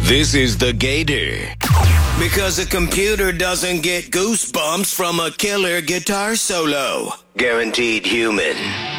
This is the Gator. Because a computer doesn't get goosebumps from a killer guitar solo. Guaranteed human.